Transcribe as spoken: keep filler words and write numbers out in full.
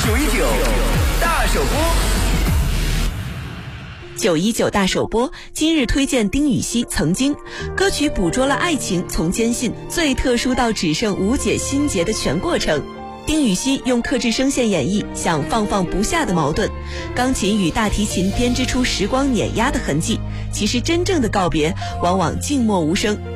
九一九大首播。 九一九大首播，今日推荐丁禹兮《曾经》。歌曲捕捉了爱情从坚信最特殊到只剩无解心结的全过程。丁禹兮用克制声线演绎想放放不下的矛盾，钢琴与大提琴编织出时光碾压的痕迹。其实真正的告别往往静默无声，